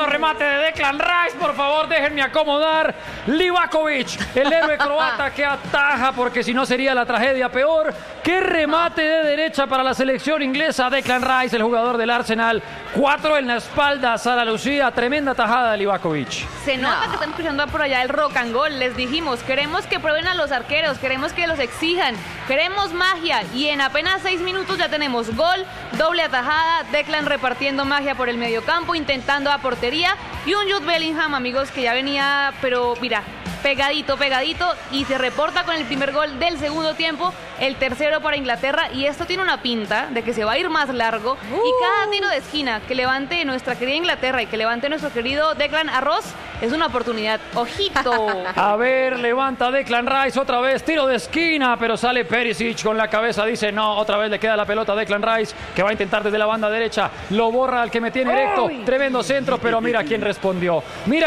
remate de Declan Rice, por favor, déjenme acomodar. Livakovic, el héroe croata que ataja, porque si no sería la tragedia peor. ¡Qué remate de derecha para la selección inglesa! Declan Rice, el jugador del Arsenal. 4 en la espalda, Sara Lucía. Tremenda tajada de Livakovic. Se nota que están escuchando por allá el rock and roll. Les dijimos, queremos que prueben a los arqueros, queremos que los exijan, queremos magia. Y en apenas 6 minutos ya tenemos gol, doble atajada, Declan repartiendo magia por el mediocampo, intentando a portería. Y un Jude Bellingham, amigos, que ya venía, pero mira, pegadito, y se reporta con el primer gol del segundo tiempo, el tercero para Inglaterra, y esto tiene una pinta de que se va a ir más largo, y cada tiro de esquina que levante nuestra querida Inglaterra y que levante nuestro querido Declan Arroz es una oportunidad. ¡Ojito! A ver, levanta Declan Rice otra vez, tiro de esquina, pero sale Perisic con la cabeza, dice no, otra vez le queda la pelota a Declan Rice, que va a intentar desde la banda derecha, lo borra al que me tiene directo, tremendo centro, pero mira quién respondió,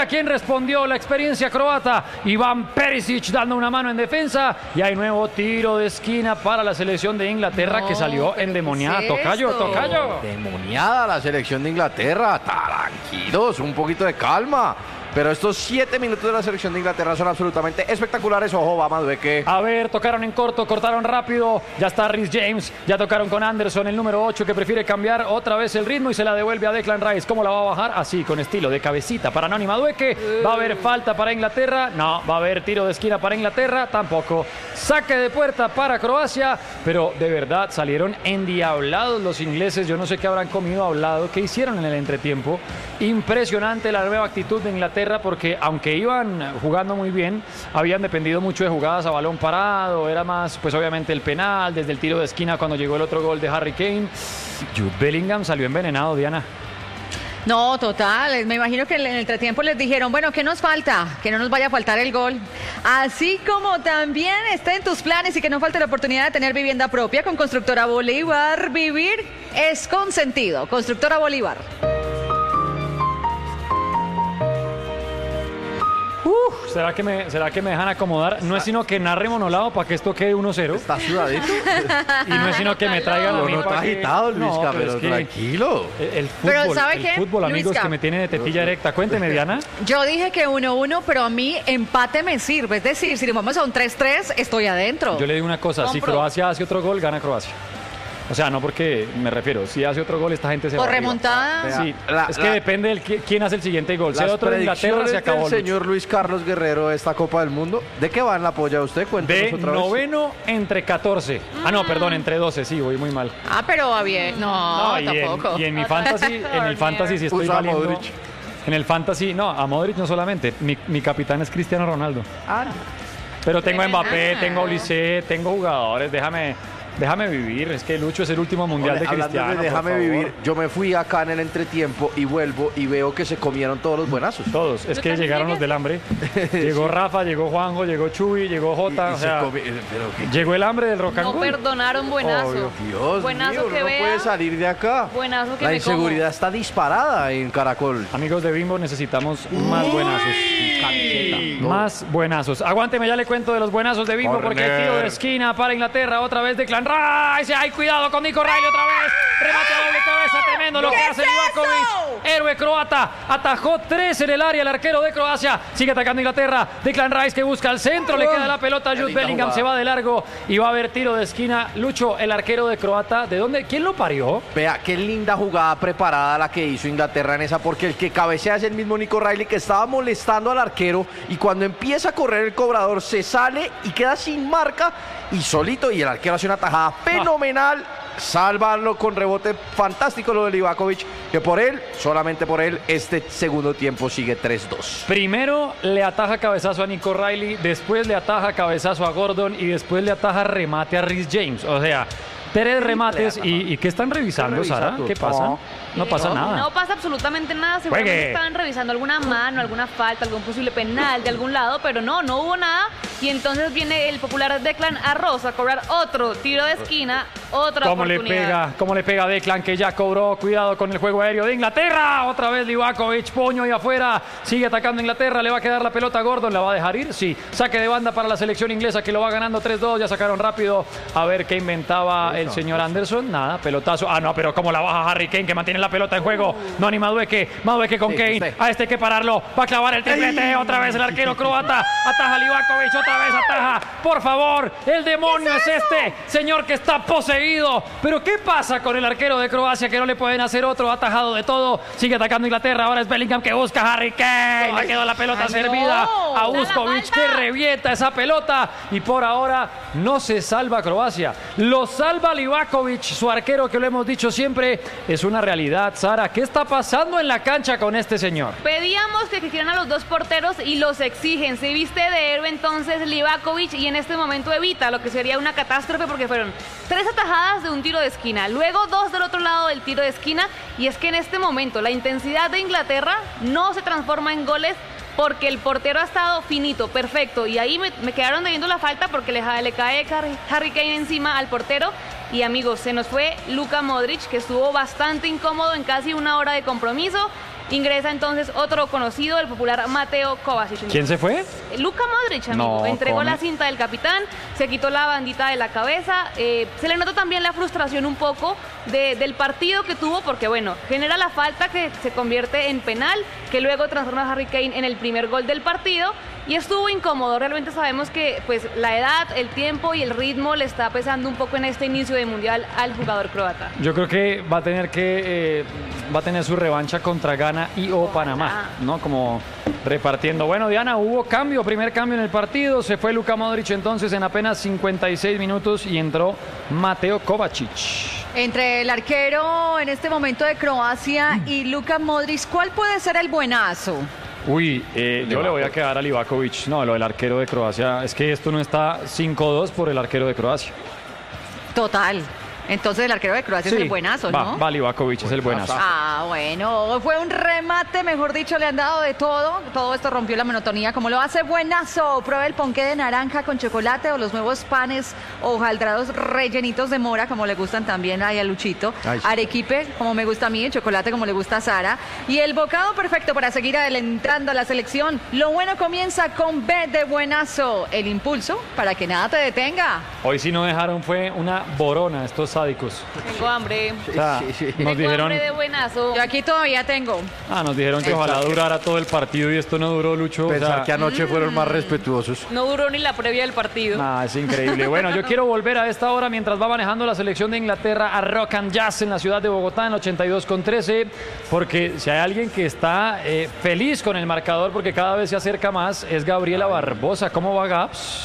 la experiencia croata, Iván Perisic dando una mano en defensa, y hay nuevo tiro de esquina para la selección de Inglaterra, que salió endemoniada. Tocayo. Endemoniada la selección de Inglaterra, tranquilos, un poquito de calma. Pero estos 7 minutos de la selección de Inglaterra son absolutamente espectaculares. Ojo, va Madueque. A ver, tocaron en corto, cortaron rápido. Ya está Reece James. Ya tocaron con Anderson, el número 8, que prefiere cambiar otra vez el ritmo y se la devuelve a Declan Rice. ¿Cómo la va a bajar? Así, con estilo de cabecita para Noni Madueque. ¿Va a haber falta para Inglaterra? No. ¿Va a haber tiro de esquina para Inglaterra? Tampoco. Saque de puerta para Croacia. Pero de verdad salieron endiablados los ingleses. Yo no sé qué habrán comido hablado. ¿Qué hicieron en el entretiempo? Impresionante la nueva actitud de Inglaterra, porque aunque iban jugando muy bien, habían dependido mucho de jugadas a balón parado. Era más, pues obviamente el penal, desde el tiro de esquina cuando llegó el otro gol de Harry Kane. Jude Bellingham salió envenenado, Diana. No, total. Me imagino que en el entretiempo les dijeron, bueno, ¿qué nos falta? Que no nos vaya a faltar el gol. Así como también está en tus planes y que no falte la oportunidad de tener vivienda propia con Constructora Bolívar. Vivir es consentido. Constructora Bolívar. ¿Será que me dejan acomodar? No es sino que narre Monolado para que esto quede 1-0. Está sudadito. Y no es sino que me traigan a mí. No está agitado, Luisca, pero es que tranquilo. El fútbol, pero ¿sabe qué? Fútbol, amigos, Luisca, que me tiene de tetilla erecta. Cuénteme, Diana. Yo dije que 1-1, pero a mí empate me sirve. Es decir, si nos vamos a un 3-3, estoy adentro. Yo le digo una cosa, si Croacia hace otro gol, gana Croacia. O sea, no porque me refiero, si hace otro gol, esta gente se va. ¿Por remontada? Sí, es que depende de quién hace el siguiente gol. Si otro de Inglaterra, se acabó. El señor Luis Carlos Guerrero de esta Copa del Mundo, ¿de qué va en la polla usted? Cuéntanos otra vez. Noveno entre 14. No, perdón, entre 12, sí, voy muy mal. Pero va bien. No, tampoco. Y en mi fantasy sí estoy valiendo. Modric. En el fantasy, no, a Modric no solamente. Mi capitán es Cristiano Ronaldo. Pero tengo a Mbappé, tengo a Olise, tengo jugadores, Déjame vivir, es que Lucho es el último mundial de Cristiano. Déjame vivir, yo me fui acá en el entretiempo y vuelvo y veo que se comieron todos los buenazos. Todos, es que llegaron los del hambre. Llegó Rafa, llegó Juanjo, llegó Chuy, llegó Jota, llegó el hambre del rock and roll. No perdonaron, buenazo. Dios buenazo mío, que no puede salir de acá. Buenazo que la inseguridad está disparada en Caracol. Amigos de Bimbo, necesitamos más buenazos. Más buenazos. Aguánteme, ya le cuento de los buenazos de Bimbo, porque hay tiro de esquina para Inglaterra, otra vez Declan Rice. ¡Ay, cuidado con Nico Riley otra vez! Remate a doble cabeza, tremendo lo que hace Livakovic. Héroe croata, atajó 3 en el área el arquero de Croacia. Sigue atacando Inglaterra. Declan Rice que busca el centro, le queda la pelota. Jude Bellingham se va de largo y va a haber tiro de esquina. Lucho, el arquero de Croata, ¿de dónde? ¿Quién lo parió? Vea, qué linda jugada preparada la que hizo Inglaterra en esa, porque el que cabecea es el mismo Nico Riley, que estaba molestando al arquero, y cuando empieza a correr el cobrador se sale y queda sin marca y solito, y el arquero hace una tajada fenomenal. Salvarlo con rebote fantástico lo de Livakovic, que por él, solamente por él, este segundo tiempo sigue 3-2. Primero le ataja cabezazo a Nico Riley, después le ataja cabezazo a Gordon y después le ataja remate a Reece James. O sea, 3 remates. ¿Y qué están revisando, Sara? ¿Qué pasa? No pasa nada. No pasa absolutamente nada. Seguramente estaban revisando alguna mano, alguna falta, algún posible penal de algún lado, pero no hubo nada. Y entonces viene el popular Declan Arroz a cobrar otro tiro de esquina, otra oportunidad. ¿Cómo le pega Declan, que ya cobró? Cuidado con el juego aéreo de Inglaterra. Otra vez Livakovic, puño y afuera. Sigue atacando Inglaterra. ¿Le va a quedar la pelota a Gordon? ¿La va a dejar ir? Sí. Saque de banda para la selección inglesa, que lo va ganando 3-2. Ya sacaron rápido. A ver qué inventaba el señor Anderson. Nada, pelotazo. Ah, no, pero cómo la baja Harry Kane, que mantiene la pelota en juego. No, ni Madueke. Madueke con Kane. A este hay que pararlo. Va a clavar el triplete. Otra vez el arquero croata. Ataja Livakovic. Otra vez ataja. Por favor, el demonio es este señor que está poseído. Pero ¿qué pasa con el arquero de Croacia, que no le pueden hacer otro? Atajado de todo. Sigue atacando Inglaterra. Ahora es Bellingham que busca a Harry Kane. Le quedó la pelota servida a Uskovic, que revienta esa pelota. Y por ahora no se salva Croacia. Lo salva Livakovic, su arquero, que lo hemos dicho siempre. Es una realidad. Sara, ¿qué está pasando en la cancha con este señor? Pedíamos que quisieran a los dos porteros y los exigen. Se viste de héroe entonces Livakovic y en este momento evita lo que sería una catástrofe, porque fueron 3 atajadas de un tiro de esquina, luego 2 del otro lado del tiro de esquina, y es que en este momento la intensidad de Inglaterra no se transforma en goles porque el portero ha estado finito, perfecto, y ahí me quedaron debiendo la falta porque le cae Harry Kane encima al portero. Y amigos, se nos fue Luka Modric, que estuvo bastante incómodo en casi una hora de compromiso. Ingresa entonces otro conocido, el popular Mateo Kovacic. ¿Quién se fue? Luka Modric, amigo. No, entregó la cinta del capitán, se quitó la bandita de la cabeza. Se le nota también la frustración un poco del partido que tuvo, porque bueno, genera la falta que se convierte en penal, que luego transforma a Harry Kane en el primer gol del partido. Y estuvo incómodo. Realmente sabemos que pues la edad, el tiempo y el ritmo le está pesando un poco en este inicio de mundial al jugador croata. Yo creo que va a tener su revancha contra Ghana y o Panamá, ¿no? Como repartiendo. Bueno, Diana, hubo primer cambio en el partido. Se fue Luka Modric entonces en apenas 56 minutos y entró Mateo Kovacic. Entre el arquero en este momento de Croacia y Luka Modric, ¿cuál puede ser el buenazo? Uy, yo le voy a quedar a Livakovic. No, lo del arquero de Croacia. Es que esto no está 5-2 por el arquero de Croacia. Total. Entonces el arquero de Croacia es el buenazo, ¿no? Va Livakovic, es el buenazo. Ah, bueno, fue un remate, mejor dicho, le han dado de todo. Todo esto rompió la monotonía, como lo hace buenazo. Prueba el ponqué de naranja con chocolate o los nuevos panes hojaldrados rellenitos de mora, como le gustan también a Luchito. Ay, sí. Arequipe, como me gusta a mí, el chocolate como le gusta a Sara. Y el bocado perfecto para seguir adelantando a la selección. Lo bueno comienza con B de buenazo. El impulso para que nada te detenga. Hoy sí no dejaron, fue una borona estos sádicos. Tengo hambre. O sea, nos dijeron, hambre de buenazo. Yo aquí todavía tengo. Nos dijeron que ojalá durara todo el partido y esto no duró, Lucho. Pensar que anoche fueron más respetuosos. No duró ni la previa del partido. Es increíble. Bueno, yo quiero volver a esta hora mientras va manejando la selección de Inglaterra a Rock and Jazz en la ciudad de Bogotá en 82,13, porque si hay alguien que está feliz con el marcador porque cada vez se acerca más es Gabriela Barbosa. ¿Cómo va, Gabs?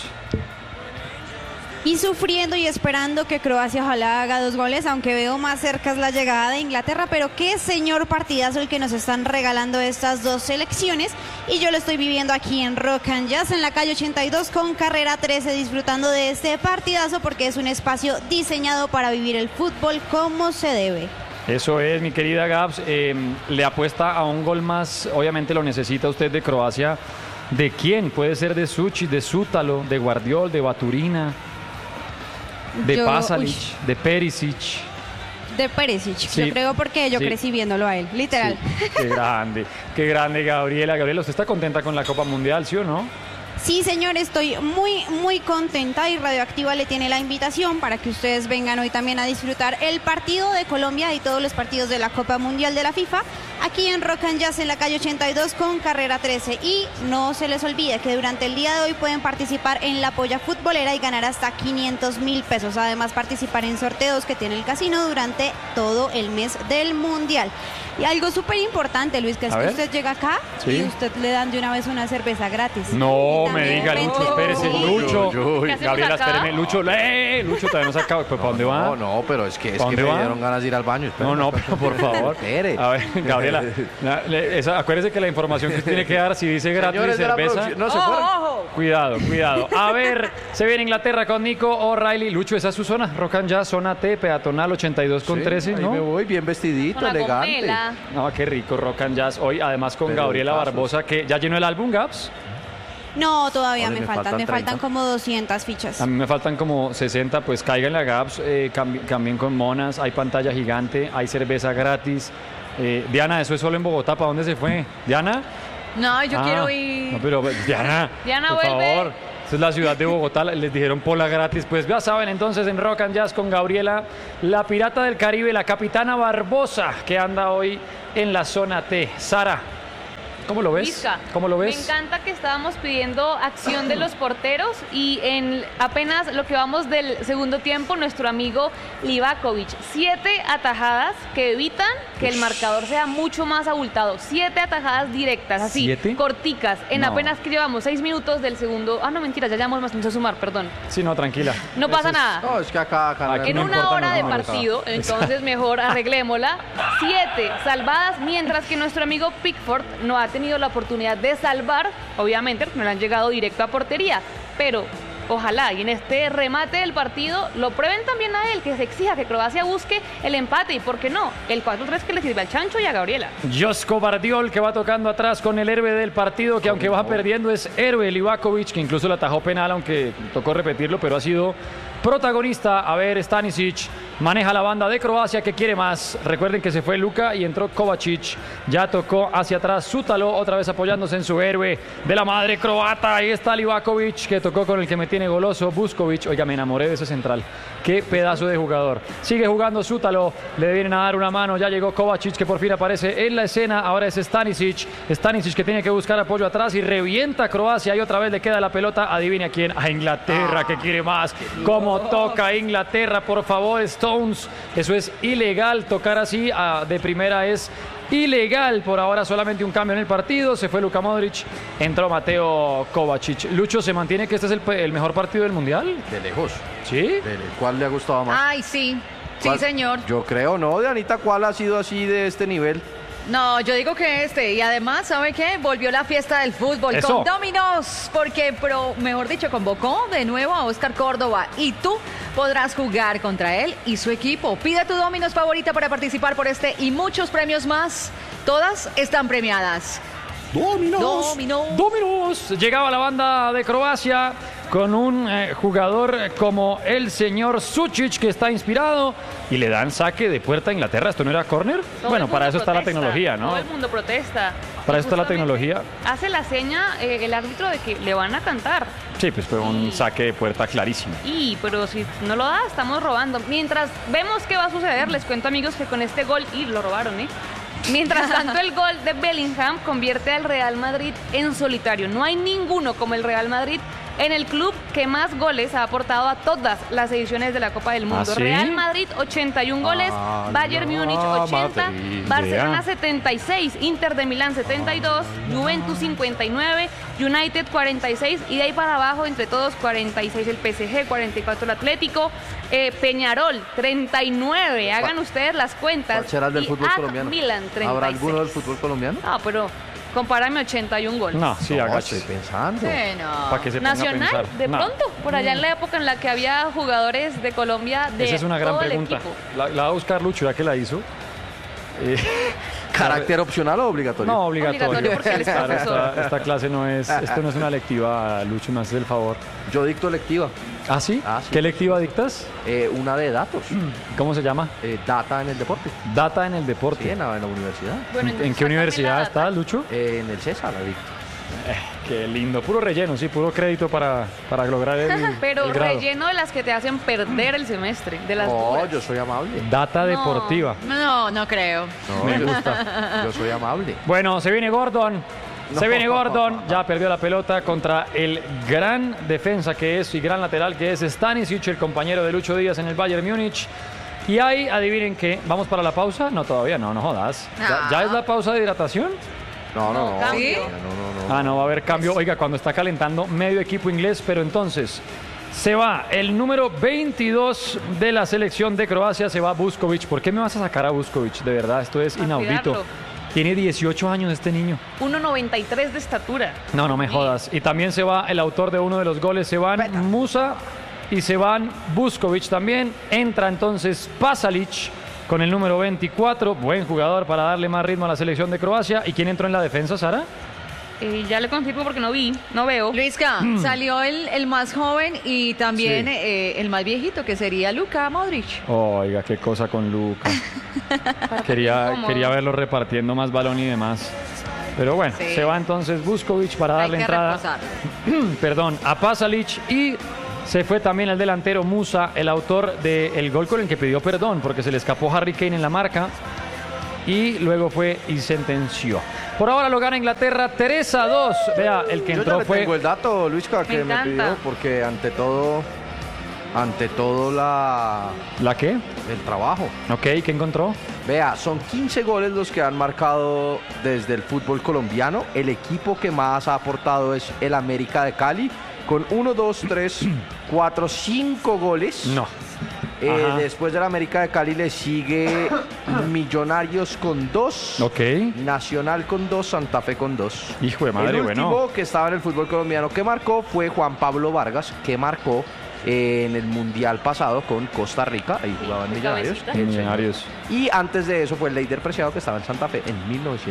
Y sufriendo y esperando que Croacia ojalá haga 2 goles, aunque veo más cerca es la llegada de Inglaterra, pero qué señor partidazo el que nos están regalando estas dos selecciones, y yo lo estoy viviendo aquí en Rock and Jazz, en la calle 82 con carrera 13, disfrutando de este partidazo porque es un espacio diseñado para vivir el fútbol como se debe. Eso es, mi querida Gabs. Le apuesta a un gol más, obviamente lo necesita usted de Croacia. ¿De quién? Puede ser de Suchi, de Sútalo, de Guardiol, de Baturina, de Pasalic, de Perisic. De Perisic, sí, yo creo, porque yo crecí viéndolo a él, literal. Sí, qué grande Gabriela. Gabriela, ¿usted está contenta con la Copa Mundial, sí o no? Sí, señor, estoy muy contenta y Radioactiva le tiene la invitación para que ustedes vengan hoy también a disfrutar el partido de Colombia y todos los partidos de la Copa Mundial de la FIFA aquí en Rock and Jazz en la calle 82 con carrera 13. Y no se les olvide que durante el día de hoy pueden participar en la polla futbolera y ganar hasta 500.000 pesos. Además, participar en sorteos que tiene el casino durante todo el mes del Mundial. Y algo súper importante, Luis, que es que usted llega acá y usted le dan de una vez una cerveza gratis. No me diga, Lucho, espérese, Lucho. Gabriela, espéreme, Lucho todavía no se acaba. ¿Para dónde va? No, pero es que me dieron ganas de ir al baño. No, pero por favor. Espere. A ver, Gabriela, acuérdese que la información que tiene que dar, si dice gratis cerveza. No se fueron. Cuidado. A ver, se viene Inglaterra con Nico O'Reilly. Lucho, esa es su zona. Rock and Jazz, zona T, peatonal 82,13, ¿no? Ahí me voy bien vestidito, elegante. No, qué rico Rock and Jazz. Hoy, además, con Gabriela Barbosa, que ya llenó el álbum, Gabs. No, todavía Ole, me faltan 30. como 200 fichas. A mí me faltan como 60, pues caigan la Gaps, cambien con monas, hay pantalla gigante, hay cerveza gratis. Diana, eso es solo en Bogotá, ¿para dónde se fue? ¿Diana? No, yo quiero No, ir. pero Diana, Diana, por vuelve. favor. Esta es la ciudad de Bogotá, les dijeron pola gratis. Pues ya saben, entonces en Rock and Jazz con Gabriela, la pirata del Caribe, la capitana Barbosa, que anda hoy en la zona T. Sara, ¿cómo lo ves? Vizca, ¿Cómo lo ves? Me encanta que estábamos pidiendo acción de los porteros y en apenas lo que vamos del segundo tiempo, nuestro amigo Livakovic, 7 atajadas que evitan que el marcador sea mucho más abultado. 7 atajadas directas, así, ¿7? corticas, en No. apenas que llevamos 6 minutos del segundo. Ah, no, mentira, ya llevamos más, no sé sumar, perdón. Sí, no, tranquila. No pasa Eso es- nada. No, es que acá Aquí En no una importan hora los de números. partido, entonces mejor arreglémosla. 7 salvadas, mientras que nuestro amigo Pickford no ha tenido la oportunidad de salvar, obviamente, porque no le han llegado directo a portería. Pero ojalá y en este remate del partido lo prueben también a él, que se exija que Croacia busque el empate y, ¿por qué no?, el 4-3 que le sirve al Chancho y a Gabriela. Josko Bardiol, que va tocando atrás con el héroe del partido, que aunque va perdiendo es héroe Livakovic, que incluso le atajó penal, aunque tocó repetirlo, pero ha sido protagonista. A ver, Stanisic maneja la banda de Croacia, que quiere más. Recuerden que se fue Luka y entró Kovacic. Ya tocó hacia atrás Sútalo, otra vez apoyándose en su héroe de la madre croata. Ahí está Livakovic, que tocó con el que me tiene goloso, Vuskovic. Oiga, me enamoré de ese central. Qué pedazo de jugador. Sigue jugando Sútalo, le vienen a dar una mano. Ya llegó Kovacic, que por fin aparece en la escena. Ahora es Stanisic. Stanisic, que tiene que buscar apoyo atrás y revienta a Croacia. Y otra vez le queda la pelota. Adivine a quién. A Inglaterra, que quiere más. Como toca Inglaterra, por favor, Stones. Eso es ilegal. Tocar así de primera es ilegal. Por ahora solamente un cambio en el partido. Se fue Luka Modric, entró Mateo Kovacic. Lucho, ¿se mantiene que este es el mejor partido del Mundial? De lejos. ¿Sí? ¿Cuál le ha gustado más? Ay, sí. Sí, ¿Cuál? señor. Yo creo, ¿no? De Anita, ¿cuál ha sido así de este nivel? No, yo digo que este. Y además, ¿sabe qué? Volvió la fiesta del fútbol Eso. con Dominos. Porque, mejor dicho, convocó de nuevo a Oscar Córdoba. Y tú podrás jugar contra él y su equipo. Pide tu Dominos favorita para participar por este y muchos premios más. Todas están premiadas. Dominos. Dominos. Llegaba la banda de Croacia con un jugador como el señor Sučić, que está inspirado, y le dan saque de puerta a Inglaterra. ¿Esto no era córner? Todo Bueno, el para mundo eso está la protesta, tecnología, ¿no? Todo el mundo protesta. Para Y eso está la justamente tecnología. Hace la seña el árbitro de que le van a cantar. Sí, pues fue un saque de puerta clarísimo. Pero si no lo da, estamos robando. Mientras vemos qué va a suceder, les cuento, amigos, que con este gol, y lo robaron, ¿eh? Mientras tanto, el gol de Bellingham convierte al Real Madrid en solitario. No hay ninguno como el Real Madrid en el club que más goles ha aportado a todas las ediciones de la Copa del Mundo. ¿Ah, sí? Real Madrid, 81 goles, Bayern Múnich, 80, Madrid, Barcelona, vea. 76, Inter de Milán, 72, Juventus, 59, United, 46, y de ahí para abajo, entre todos, 46 el PSG, 44 el Atlético, Peñarol, 39. Hagan ustedes las cuentas. ¿Cuál será el del Y fútbol AC colombiano? Milan, 36. ¿Habrá alguno del fútbol colombiano? No, pero compárame 81 goles. No, sí, No, agache. estoy pensando. Sí, no. Para que se ponga a Nacional, pensar. de No. pronto, por allá en la época en la que había jugadores de Colombia de Esa es una gran todo el pregunta. equipo. La va a buscar Lucho, ya que la hizo. ¿Carácter opcional o obligatorio? No, obligatorio. Obligatorio, porque él es Claro, profesor. esta clase no es, esto no es una lectiva, Lucho, me haces el favor. Yo dicto lectiva. ¿Ah, sí? Ah, sí. ¿Qué lectiva dictas? Una de datos. ¿Cómo se llama? Data en el deporte. Data en el Sí, deporte. en la universidad. Bueno, ¿En entonces, qué sácame universidad la está, data. Lucho? En el César la dicto. Qué lindo, puro relleno, sí, puro crédito para lograr el, Pero el grado. relleno de las que te hacen perder el semestre, de las No, duras. yo soy amable. Data No. deportiva. No, no creo. No, Me yo- gusta. Yo soy amable. Bueno, se viene Gordon. Se No. viene Gordon. Ya perdió la pelota contra el gran defensa que es y gran lateral que es Stanisic, el compañero de Lucho Díaz en el Bayern Múnich. Y ahí, adivinen qué, ¿vamos para la pausa? No, todavía no, no jodas. ¿Ya es la pausa de hidratación? No, no, no. cambio. ¿Sí? No, no, no. Ah, no, va a haber cambio. Oiga, cuando está calentando medio equipo inglés, pero entonces se va el número 22 de la selección de Croacia, se va Vuskovic. ¿Por qué me vas a sacar a Vuskovic? De verdad, esto es A inaudito. cuidarlo. Tiene 18 años este niño. 1,93 de estatura. No, no me jodas. Y también se va el autor de uno de los goles, se van Musa y se van Vuskovic también. Entra entonces Pasalic con el número 24, buen jugador para darle más ritmo a la selección de Croacia. ¿Y quién entró en la defensa, Sara? Ya le confirmo porque no veo. Luisca, salió el más joven y también el más viejito, que sería Luka Modric. Oiga, qué cosa con Luka. Quería verlo repartiendo más balón y demás. Pero bueno, Sí. se va entonces Vuskovic para Hay darle que entrada reposar. perdón, a Pasalic, y se fue también el delantero Musa, el autor del gol con el que pidió perdón porque se le escapó Harry Kane en la marca y luego fue y sentenció. Por ahora lo gana Inglaterra 3-2. Vea, el que Yo ya entró le fue... tengo el dato, Luisca, que me encanta. pidió, porque ante todo ¿La qué? el trabajo. Ok, ¿qué encontró? Vea, son 15 goles los que han marcado desde el fútbol colombiano. El equipo que más ha aportado es el América de Cali, con 1, 2, 3, 4, 5 goles. No. Ajá. Después del América de Cali le sigue Millonarios con 2, Ok. Nacional con 2, Santa Fe con 2. Hijo de madre, El último bueno. que estaba en el fútbol colombiano que marcó fue Juan Pablo Vargas, que marcó en el Mundial pasado con Costa Rica. Ahí jugaban De Millonarios. cabecita. el señor. Millonarios. Y antes de eso fue el Leider Preciado, que estaba en Santa Fe en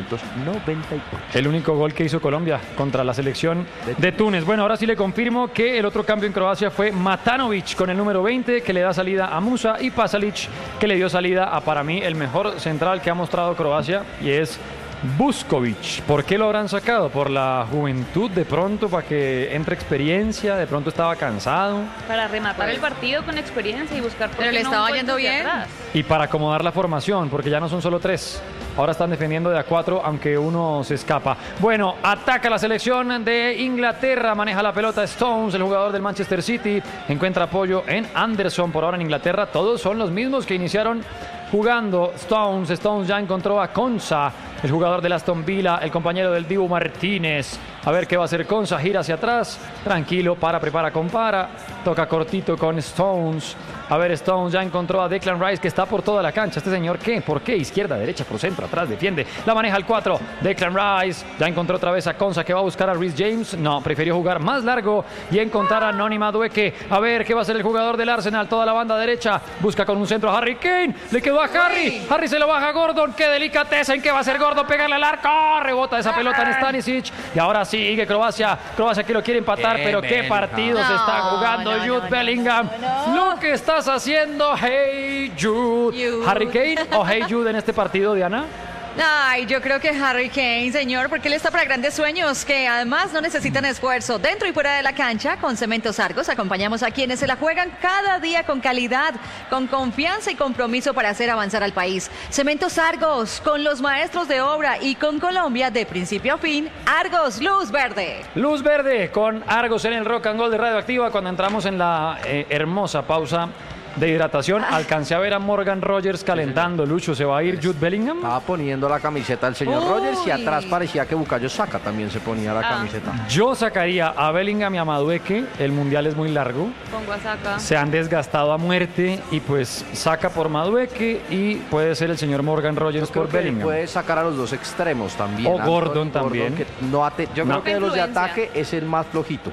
1998. El único gol que hizo Colombia contra la selección de Túnez. Bueno, ahora sí le confirmo que el otro cambio en Croacia fue Matanovic con el número 20, que le da salida a Musa, y Pasalic, que le dio salida a, para mí, el mejor central que ha mostrado Croacia, y es Vuskovic. ¿Por qué lo habrán sacado? ¿Por la juventud de pronto, para que entre experiencia? ¿De pronto estaba cansado? Para rematar el partido con experiencia y buscar por Pero qué le no estaba un gol yendo desde bien. atrás. Y para acomodar la formación, porque ya no son solo 3. Ahora están defendiendo de a 4, aunque uno se escapa. Bueno, ataca la selección de Inglaterra. Maneja la pelota Stones, el jugador del Manchester City. Encuentra apoyo en Anderson. Por ahora en Inglaterra todos son los mismos que iniciaron jugando. Stones ya encontró a Konsa, el jugador del Aston Villa, el compañero del Dibu Martínez. A ver qué va a hacer Konsa. Gira hacia atrás. Tranquilo, prepara, compara. Toca cortito con Stones. A ver, Stones ya encontró a Declan Rice, que está por toda la cancha. ¿Este señor qué? ¿Por qué? Izquierda, derecha, por centro, atrás, defiende. La maneja el 4. Declan Rice. Ya encontró otra vez a Konsa, que va a buscar a Reece James. No, prefirió jugar más largo y encontrar a Noni Madueke. A ver qué va a hacer el jugador del Arsenal. Toda la banda derecha. Busca con un centro a Harry Kane. Le quedó a Harry. Harry se lo baja a Gordon. Qué delicadeza. ¿En qué va a hacer Gordon? Pegarle al arco. Rebota esa pelota en Stanisic. Y ahora sigue Croacia. Croacia que lo quiere empatar, pero qué partido se está jugando Jude Bellingham. Lo que estás haciendo, Hey Jude. ¿Harry Kane o Hey Jude en este partido, Diana? Ay, yo creo que Harry Kane, señor, porque él está para grandes sueños que además no necesitan esfuerzo. Dentro y fuera de la cancha, con Cementos Argos, acompañamos a quienes se la juegan cada día con calidad, con confianza y compromiso para hacer avanzar al país. Cementos Argos, con los maestros de obra y con Colombia de principio a fin. Argos, luz verde. Luz verde con Argos en el Rock and Roll de Radioactiva. Cuando entramos en la hermosa pausa de hidratación, alcancé a ver a Morgan Rogers calentando. Lucho, ¿se va a ir Jude Bellingham? Estaba poniendo la camiseta del señor Uy. Rogers y atrás parecía que Bukayo Saka también se ponía la camiseta. Yo sacaría a Bellingham y a Madueke. El mundial es muy largo. Pongo a Saka. Se han desgastado a muerte y pues saca por Madueke y puede ser el señor Morgan Rogers por Creo que Bellingham. puede sacar a los dos extremos también. O Gordon también. que yo creo No. que de los de Influencia. ataque es el más flojito.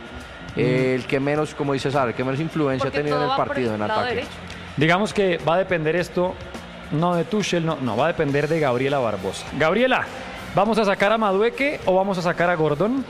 El que menos, como dice Sara, el que menos influencia Porque ha tenido en todo el va por partido en lado ataque. derecho. Digamos que va a depender esto, no de Tuchel, no, va a depender de Gabriela Barbosa. Gabriela, ¿vamos a sacar a Madueke o vamos a sacar a Gordon?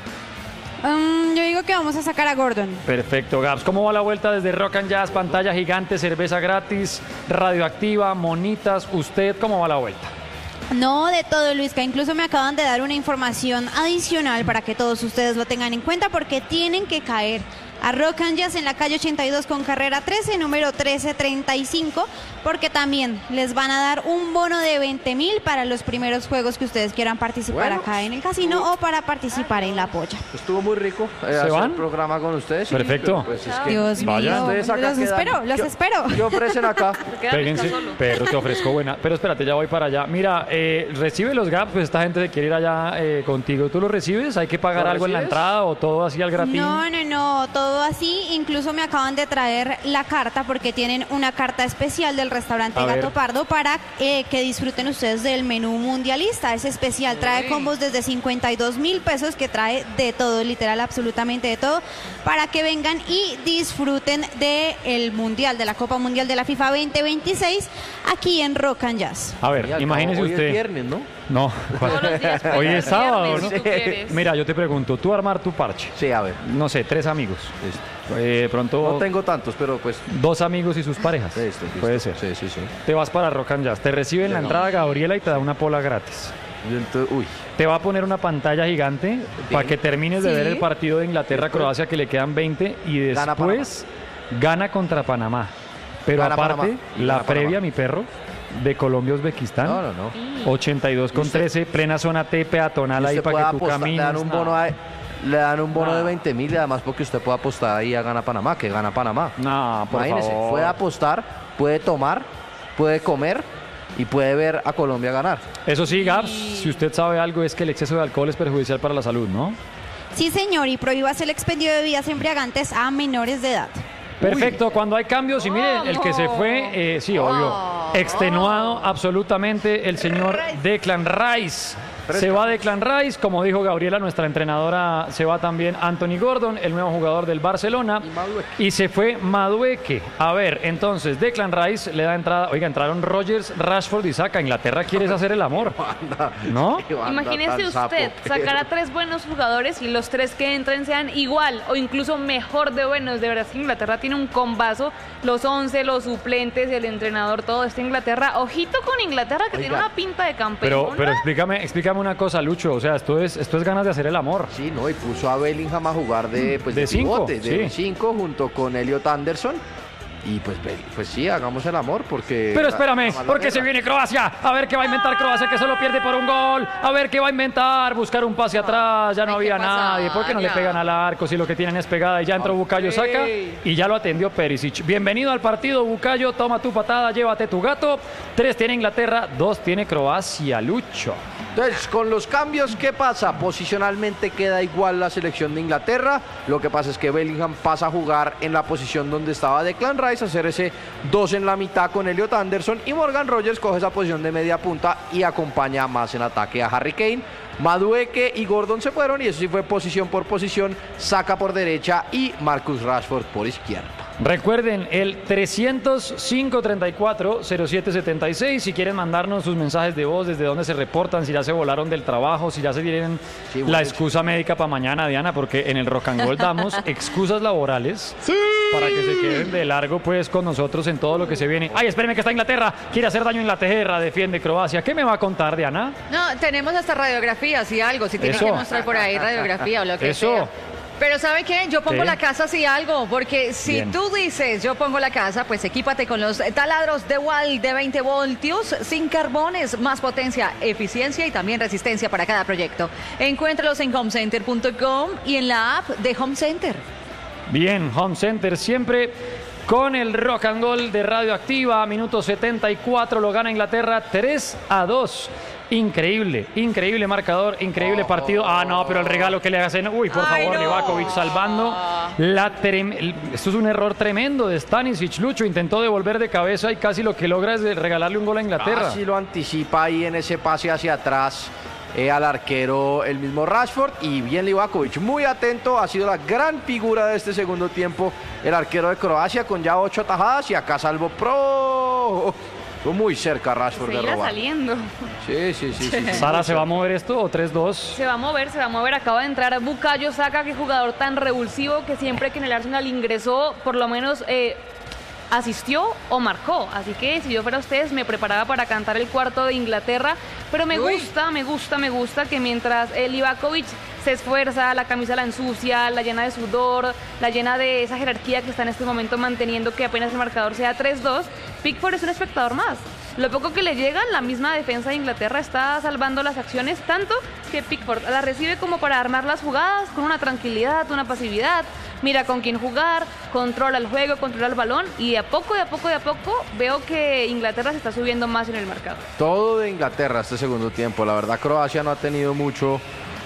Yo digo que vamos a sacar a Gordon. Perfecto, Gabs. ¿Cómo va la vuelta desde Rock and Jazz? Pantalla gigante, cerveza gratis, radioactiva, monitas. ¿Usted cómo va la vuelta? No, de todo, Luisca. Incluso me acaban de dar una información adicional para que todos ustedes lo tengan en cuenta, porque tienen que caer a Rock and Jazz en la calle 82 con carrera 13, número 1335, porque también les van a dar un bono de 20.000 para los primeros juegos que ustedes quieran participar Bueno, acá en el casino o para participar en la polla. Estuvo muy rico ¿Se hacer van? el programa con ustedes. sí, Perfecto. pero pues es que Dios Vaya. mío, ustedes acá los quedan. espero, los ¿Qué- espero. ¿Qué ofrecen acá? Se queda Péguense, Luisca solo. pero te ofrezco buena. Pero espérate, ya voy para allá. Mira, recibe los Gabs, pues esta gente se quiere ir allá contigo. ¿Tú los recibes? ¿Hay que pagar ¿Lo algo en la recibes? entrada o todo así al gratín? No, todo así. Incluso me acaban de traer la carta porque tienen una carta especial del restaurante A ver. Gato Pardo para que disfruten ustedes del menú mundialista. Es especial, trae combos desde 52.000 pesos, que trae de todo, literal, absolutamente de todo, para que vengan y disfruten del mundial, de la Copa Mundial de la FIFA 2026 aquí en Rock and Jazz. A ver, Y al imagínese cabo, hoy usted. es viernes, ¿no? No, Todos los días. hoy es sábado, viernes, ¿no? si tú quieres. Mira, yo te pregunto, tú armar tu parche, Sí, a ver. no sé, 3 amigos. Pronto No tengo tantos, pero pues... 2 amigos y sus parejas. Listo. Puede ser. Sí. Te vas para Rock and Jazz, te recibe en la entrada Gabriela y te da una pola gratis. Y entonces, uy, Te va a poner una pantalla gigante para que termines de Sí. ver el partido de Inglaterra-Croacia, que le quedan 20, y Gana después gana contra Panamá. Pero Gana aparte, Panamá. Y la gana previa, Panamá. mi perro, de Colombia-Uzbekistán. no. 82 con 13, plena zona T peatonal ahí Usted para puede que tú apostar, camines. le dan un bono, le dan un bono de No. 20.000 y además porque usted puede apostar ahí a Gana Panamá, que gana Panamá. No, por Imagínese, favor. puede apostar, puede tomar, puede comer y puede ver a Colombia ganar. Eso sí, Gabs, si usted sabe algo es que el exceso de alcohol es perjudicial para la salud, ¿no? Sí, señor, y prohíbas el expendio de bebidas embriagantes a menores de edad. Perfecto, cuando hay cambios, y mire, el que se fue, sí, obvio, extenuado absolutamente el señor Declan Rice. Se va Declan Rice, como dijo Gabriela, nuestra entrenadora, se va también Anthony Gordon, el nuevo jugador del Barcelona, y se fue Madueke. A ver, entonces, Declan Rice le da entrada, oiga, entraron Rodgers, Rashford y Saka. Inglaterra quieres hacer el amor, ¿no? Imagínese usted sacar a 3 buenos jugadores y los 3 que entren sean igual o incluso mejor de buenos. De verdad que Inglaterra tiene un combazo, los 11, los suplentes, el entrenador, todo está Inglaterra. Ojito con Inglaterra que tiene Oiga. una pinta de campeón. Pero explícame una cosa, Lucho, o sea, esto es ganas de hacer el amor. Sí, no, y puso a Bellingham a jugar de De cinco, pivote, de sí. 5 junto con Elliot Anderson. Y pues sí, hagamos el amor porque... Pero espérame, la mala porque se guerra. viene Croacia. A ver qué va a inventar Croacia, que solo pierde por un gol. A ver qué va a inventar. Buscar un pase atrás. Ya no Ay, había ¿qué pasa? nadie. ¿Por qué no le Ya. pegan al arco si lo que tienen es pegada? Y ya entró Bukayo Saka y ya lo atendió Perisic. Bienvenido al partido, Bukayo. Toma tu patada, llévate tu gato. 3 tiene Inglaterra, 2 tiene Croacia, Lucho. Entonces, con los cambios, ¿qué pasa? Posicionalmente queda igual la selección de Inglaterra. Lo que pasa es que Bellingham pasa a jugar en la posición donde estaba Declan Rice, hacer ese 2 en la mitad con Elliot Anderson. Y Morgan Rogers coge esa posición de media punta y acompaña más en ataque a Harry Kane. Madueke y Gordon se fueron y eso sí fue posición por posición. Saka por derecha y Marcus Rashford por izquierda. Recuerden el 305-34-0776 si quieren mandarnos sus mensajes de voz, desde dónde se reportan, si ya se volaron del trabajo, si ya se tienen Sí, la bueno, excusa médica para mañana, Diana, porque en el Rock and Roll damos excusas laborales para que se queden de largo pues con nosotros en todo lo que se viene. Ay, espérenme que está Inglaterra, quiere hacer daño a Inglaterra, defiende Croacia. ¿Qué me va a contar, Diana? No, tenemos hasta radiografías y algo, si tienen Eso. que mostrar por ahí radiografía o lo que Eso. sea. Pero ¿sabe qué? Yo pongo ¿Qué? la casa si algo, porque si Bien. tú dices yo pongo la casa, pues equípate con los taladros de Wall de 20 voltios, sin carbones, más potencia, eficiencia y también resistencia para cada proyecto. Encuéntralos en homecenter.com y en la app de Home Center. Bien, Home Center siempre con el Rock and Roll de Radioactiva. Minuto 74, lo gana Inglaterra 3-2. Increíble, increíble marcador, increíble partido. Ah, no, pero el regalo que le hacen. Uy, por Ay, favor, no. Livakovic salvando. Esto es un error tremendo de Stanisic. Lucho intentó devolver de cabeza y casi lo que logra es regalarle un gol a Inglaterra. Casi lo anticipa ahí en ese pase hacia atrás al arquero, el mismo Rashford, y bien Livakovic, muy atento, ha sido la gran figura de este segundo tiempo, el arquero de Croacia con ya 8 atajadas y acá salvo pro. Estuvo muy cerca Rashford de Seguirá robar. saliendo. Sí. Sara, ¿se va a mover esto o 3-2? Se va a mover. Acaba de entrar Bukayo Saka, que jugador tan revulsivo que siempre que en el Arsenal ingresó, por lo menos asistió o marcó. Así que si yo fuera ustedes, me preparaba para cantar el cuarto de Inglaterra. Pero me gusta que mientras Livakovic se esfuerza, la camisa la ensucia, la llena de sudor, la llena de esa jerarquía que está en este momento manteniendo que apenas el marcador sea 3-2, Pickford es un espectador más. Lo poco que le llega, la misma defensa de Inglaterra está salvando las acciones, tanto que Pickford la recibe como para armar las jugadas con una tranquilidad, una pasividad, mira con quién jugar, controla el juego, controla el balón y de a poco veo que Inglaterra se está subiendo más en el marcador. Todo de Inglaterra este segundo tiempo, la verdad Croacia no ha tenido mucho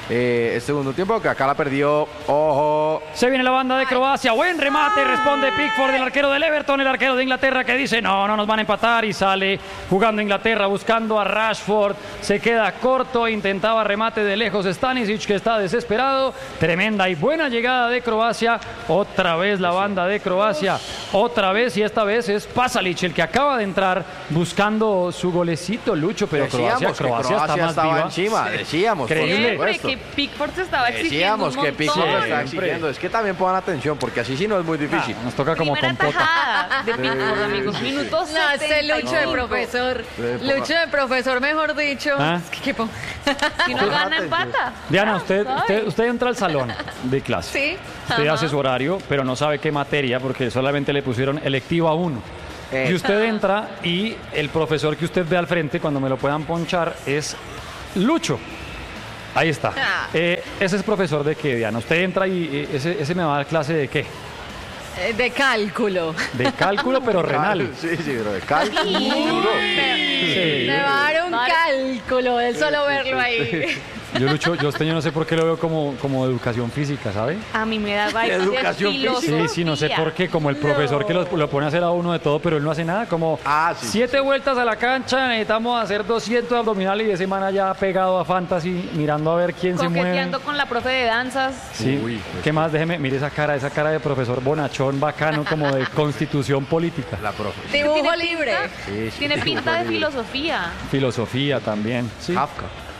este segundo tiempo, que acá la perdió. Ojo. Se viene la banda de Croacia. Buen remate. Responde Pickford, el arquero del Everton, el arquero de Inglaterra, que dice no nos van a empatar. Y sale jugando Inglaterra, buscando a Rashford. Se queda corto. Intentaba remate de lejos Stanisic, que está desesperado. Tremenda y buena llegada de Croacia. Otra vez la banda de Croacia. Otra vez, y esta vez es Pasalic el que acaba de entrar buscando su golecito, Lucho. Pero Croacia está más estaba viva. encima. Decíamos. Increíble. Siempre que Pickford se estaba exigiendo Decíamos un que montón. Pickford lo está Siempre. exigiendo. Es que también pongan atención, porque así sí no es muy difícil. Nos toca como Primera compota. tajada de Pickford, amigos. Minutos No, este Lucho de 75. profesor. Sí, Lucho de profesor, mejor dicho. ¿Ah? Es que, ¿qué pongo? Si no gana, empata. Diana, ¿Sabe? usted entra al salón de clase. Sí. Usted Ajá. hace su horario, pero no sabe qué materia porque solamente le pusieron electiva 1. Y usted entra y el profesor que usted ve al frente, cuando me lo puedan ponchar, es Lucho. Ahí está. Ah. Ese es profesor de qué, Diana. Usted entra y ese me va a dar clase de qué. De cálculo. De cálculo, pero renal. Sí, pero de cálculo. Sí. Me va a dar un cálculo, de solo verlo ahí. Yo, Lucho, yo no sé por qué lo veo como educación física, ¿sabe? A mí me da vibes de Educación física. filosofía. Sí, no sé por qué, como el profesor que lo pone a hacer a uno de todo, pero él no hace nada, como Sí. 7 vueltas a la cancha, necesitamos hacer 200 abdominales y ese man allá pegado a Fantasy, mirando a ver quién se mueve. Coqueteando con la profe de danzas. Sí, Uy, ¿qué más? Déjeme, mire esa cara de profesor bonachón, bacano, como de constitución política. La profe. Dibujo libre. Sí, sí. Tiene pinta de filosofía. Filosofía también, sí. Kafka.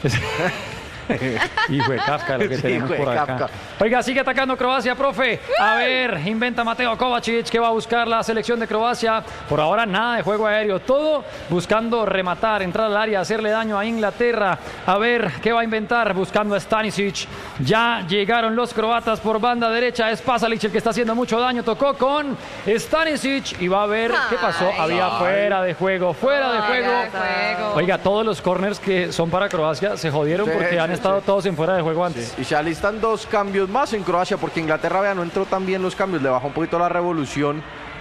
Hijo de Kafka, lo que Sí, tenemos hijo de por acá. Kafka. Oiga, sigue atacando Croacia, profe. A ver, inventa Mateo Kovacic, que va a buscar la selección de Croacia. Por ahora nada de juego aéreo, todo buscando rematar, entrar al área, hacerle daño a Inglaterra. A ver, ¿qué va a inventar? Buscando a Stanisic. Ya llegaron los croatas por banda derecha. Es Pasalic el que está haciendo mucho daño. Tocó con Stanisic y va a ver qué pasó. Había fuera de juego, fuera de juego. Oiga, todos los corners que son para Croacia se jodieron Sí, porque han sí, estado sí. todos en fuera de juego antes. Y se alistan 2 cambios más en Croacia, porque Inglaterra, vea, no entró tan bien los cambios, le bajó un poquito la revolución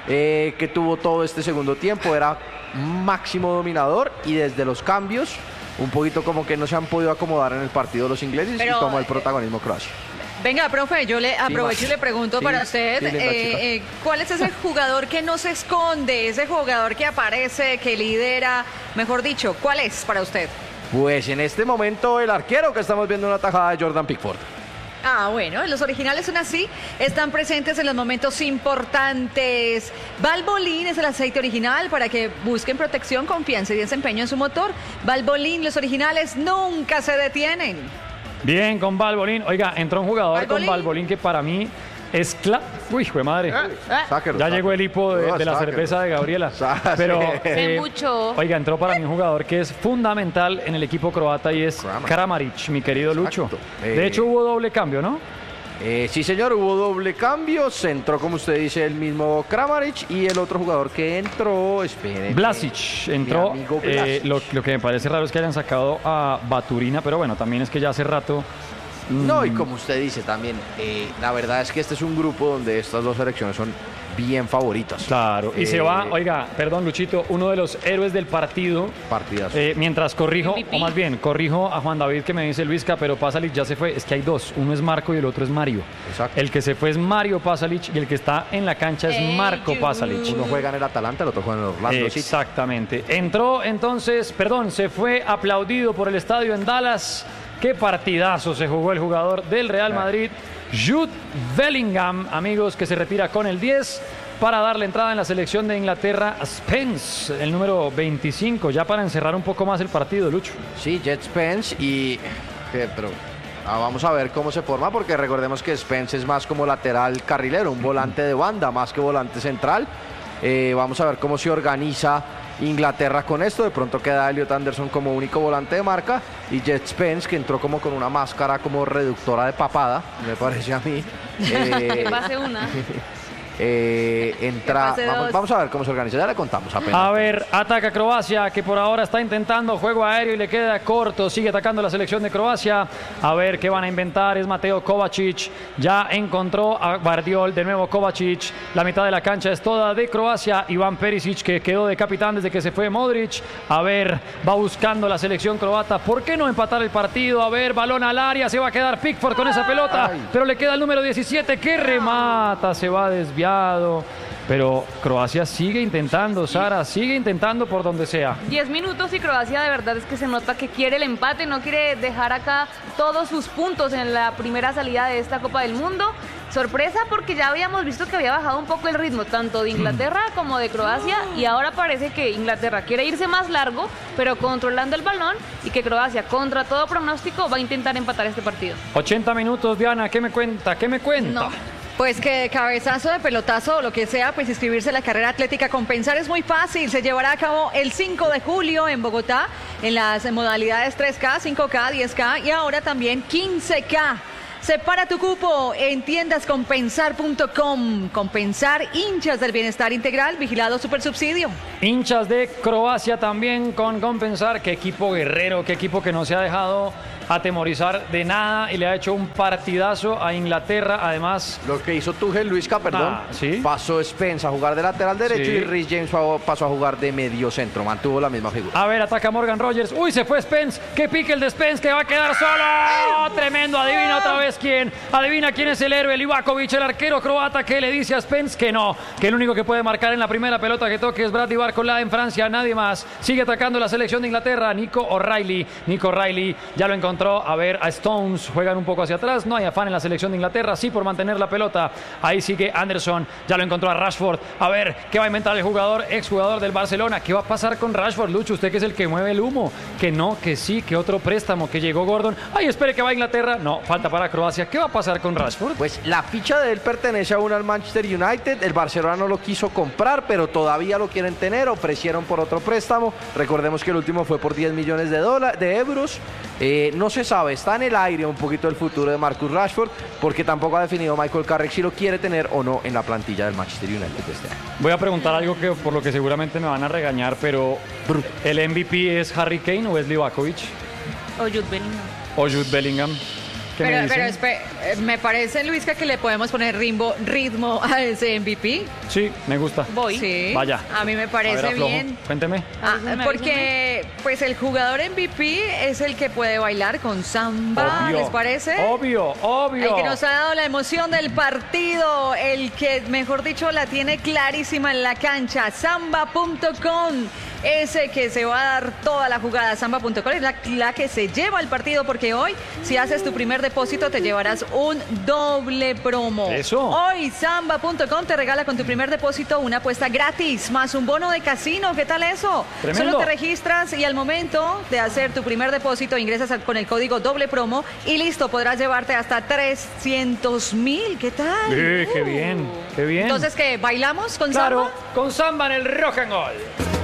que tuvo todo este segundo tiempo, era máximo dominador y desde los cambios un poquito como que no se han podido acomodar en el partido los ingleses Pero, y tomó el protagonismo Croacia. Venga, profe, yo le aprovecho y le pregunto Sí, para usted, sí, linda chica. ¿cuál es ese jugador que no se esconde, ese jugador que aparece, que lidera? Mejor dicho, ¿cuál es para usted? Pues en este momento el arquero que estamos viendo una tajada de Jordan Pickford. Ah, bueno, los originales son así, están presentes en los momentos importantes. Valvoline es el aceite original para que busquen protección, confianza y desempeño en su motor. Valvoline, los originales nunca se detienen. Bien, con Valvoline. Oiga, entró un jugador Valvoline. con Valvoline que para mí es Uy, hijo de madre. Sáquelo, Ya sáquelo. llegó el hipo de la Sáquelo. cerveza de Gabriela. Pero, Se embuchó. oiga, entró para mí un jugador que es fundamental en el equipo croata y es Kramaric, mi querido Lucho. Exacto. De hecho, hubo doble cambio, ¿no? Sí, señor, hubo doble cambio. Se entró, como usted dice, el mismo Kramaric y el otro jugador que entró, espérenme. Vlasic Mi entró. amigo Vlasic. Lo que me parece raro es que hayan sacado a Baturina, pero bueno, también es que ya hace rato. No, y como usted dice también, la verdad es que este es un grupo donde estas 2 selecciones son bien favoritas. Claro, y se va, oiga, perdón, Luchito, uno de los héroes del partido. Partidas. Mientras corrijo, MVP. o más bien, corrijo a Juan David que me dice Luisca, pero Pasalic ya se fue. Es que hay 2, uno es Marco y el otro es Mario. Exacto. El que se fue es Mario Pasalic y el que está en la cancha es Marco Pasalic. Uno juega en el Atalanta, el otro juega en el Orlando City. Exactamente. Entró entonces, se fue aplaudido por el estadio en Dallas. Qué partidazo se jugó el jugador del Real Madrid, Jude Bellingham, amigos, que se retira con el 10 para darle entrada en la selección de Inglaterra a Spence, el número 25, ya para encerrar un poco más el partido, Lucho. Sí, Jet Spence pero vamos a ver cómo se forma, porque recordemos que Spence es más como lateral carrilero, un volante de banda más que volante central. Vamos a ver cómo se organiza Inglaterra con esto. De pronto queda Elliot Anderson como único volante de marca y Jet Spence, que entró como con una máscara como reductora de papada, me parece a mí. Que pase una. Vamos a ver cómo se organiza, ya le contamos apenas. A ver, ataca Croacia, que por ahora está intentando juego aéreo y le queda corto. Sigue atacando la selección de Croacia. A ver qué van a inventar. Es Mateo Kovacic. Ya encontró a Guardiol. De nuevo Kovacic. La mitad de la cancha es toda de Croacia. Iván Perisic, que quedó de capitán desde que se fue Modric. A ver, va buscando la selección croata. ¿Por qué no empatar el partido? A ver, balón al área. Se va a quedar Pickford con esa pelota. Pero le queda el número 17 que remata. Se va desviado. Pero Croacia sigue intentando, Sara, sigue intentando por donde sea. 10 minutos y Croacia de verdad es que se nota que quiere el empate, no quiere dejar acá todos sus puntos en la primera salida de esta Copa del Mundo. Sorpresa porque ya habíamos visto que había bajado un poco el ritmo tanto de Inglaterra como de Croacia y ahora parece que Inglaterra quiere irse más largo pero controlando el balón y que Croacia contra todo pronóstico va a intentar empatar este partido. 80 minutos, Diana, ¿qué me cuenta? ¿Qué me cuenta? No. Pues que cabezazo de pelotazo o lo que sea, pues inscribirse en la carrera atlética Compensar es muy fácil. Se llevará a cabo el 5 de julio en Bogotá en las modalidades 3K, 5K, 10K y ahora también 15K. Separa tu cupo en tiendascompensar.com. Compensar, hinchas del bienestar integral, vigilado Supersubsidio. Hinchas de Croacia también con Compensar. Qué equipo guerrero, qué equipo que no se ha dejado atemorizar de nada y le ha hecho un partidazo a Inglaterra. Además, lo que hizo Tuchel, Luisca, perdón, ¿sí? Pasó Spence a jugar de lateral derecho y Reece James pasó a jugar de medio centro, mantuvo la misma figura. A ver, ataca Morgan Rogers. Uy, se fue Spence. Qué pique el de Spence, que va a quedar solo. Tremendo, adivina otra vez quién. Adivina quién es el héroe, Livakovic, el arquero croata, que le dice a Spence que no, que el único que puede marcar en la primera pelota que toque es Bradley Barcola en Francia, nadie más. Sigue atacando la selección de Inglaterra, Nico O'Reilly ya lo encontró. A ver, a Stones juegan un poco hacia atrás. No hay afán en la selección de Inglaterra, sí por mantener la pelota. Ahí sigue Anderson, ya lo encontró a Rashford. A ver, ¿qué va a inventar el exjugador del Barcelona? ¿Qué va a pasar con Rashford, Lucho? Usted que es el que mueve el humo. Que no, que sí, que otro préstamo, que llegó Gordon. Ay, espere que va a Inglaterra. No, falta para Croacia. ¿Qué va a pasar con Rashford? Pues la ficha de él pertenece aún al Manchester United. El Barcelona no lo quiso comprar, pero todavía lo quieren tener. Ofrecieron por otro préstamo. Recordemos que el último fue por 10 millones de euros. No se sabe, está en el aire un poquito el futuro de Marcus Rashford, porque tampoco ha definido Michael Carrick si lo quiere tener o no en la plantilla del Manchester United este año. Voy a preguntar algo que por lo que seguramente me van a regañar, pero ¿el MVP es Harry Kane o es Livakovic? O Jude Bellingham. O Jude Bellingham. Pero me parece, Luisca, que le podemos poner ritmo a ese MVP. Sí, me gusta. Voy. Sí, vaya. A mí me parece bien. Cuénteme. Porque pues el jugador MVP es el que puede bailar con samba, obvio, ¿les parece? Obvio. El que nos ha dado la emoción del partido, el que, mejor dicho, la tiene clarísima en la cancha, samba.com. Ese que se va a dar toda la jugada, samba.com, es la que se lleva el partido, porque hoy, si haces tu primer depósito, te llevarás un doble promo. Eso. Hoy, samba.com te regala con tu primer depósito una apuesta gratis, más un bono de casino. ¿Qué tal eso? Tremendo. Solo te registras y al momento de hacer tu primer depósito, ingresas con el código doble promo y listo, podrás llevarte hasta 300,000. ¿Qué tal? Qué bien, qué bien. Entonces, ¿qué? ¿Bailamos con claro, samba? Con samba en el rock and roll.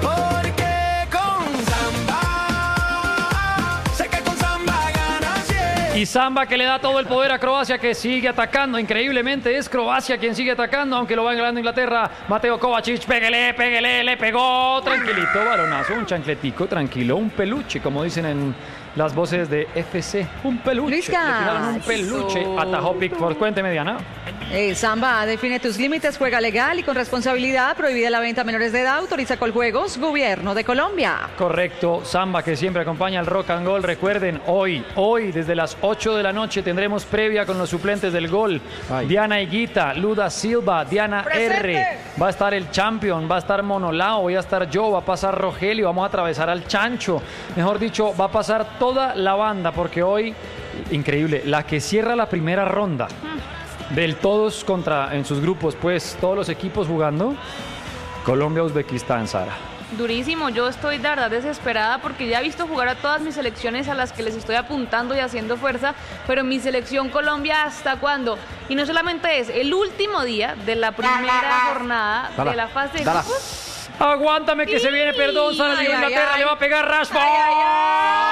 Y samba que le da todo el poder a Croacia, que sigue atacando increíblemente. Es Croacia quien sigue atacando, aunque lo va ganando Inglaterra. Mateo Kovacic, péguele, le pegó. Tranquilito, balonazo, un chancletico, tranquilo, un peluche, como dicen en las voces de FC. Un peluche. Luisca. Le tiraron un peluche. Atajó Pickford. Cuénteme, Diana. Samba define tus límites, juega legal y con responsabilidad, prohibida la venta a menores de edad, autoriza Coljuegos, Gobierno de Colombia. Correcto, samba que siempre acompaña al rock and roll. Recuerden, hoy desde las 8 de la noche tendremos previa con los suplentes del gol. Ay. Diana Higuita, Luda Silva, Diana ¡Presente! R. Va a estar el Champion, va a estar Monolao, voy a estar yo, va a pasar Rogelio, vamos a atravesar al Chancho. Mejor dicho, va a pasar toda la banda, porque hoy, increíble, la que cierra la primera ronda del todos en sus grupos, pues todos los equipos jugando, Colombia-Uzbekistán, Sara. Durísimo, yo estoy de verdad desesperada porque ya he visto jugar a todas mis selecciones a las que les estoy apuntando y haciendo fuerza, pero mi selección Colombia, ¿hasta cuándo? Y no solamente es el último día de la primera jornada de la fase de grupos. Aguántame que se viene, perdón, Sara, Ay, Inglaterra ay, le va a pegar Rashford. Ay, ay, ay.